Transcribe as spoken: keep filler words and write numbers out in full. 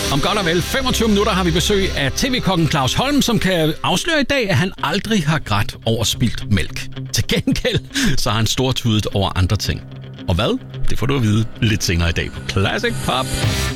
Om godt og vel femogtyve minutter har vi besøg af tv-kokken Claus Holm, som kan afsløre i dag, at han aldrig har grædt over spildt mælk. Til gengæld så har han stortudet over andre ting. Og hvad? Det får du at vide lidt senere i dag på Classic Pop.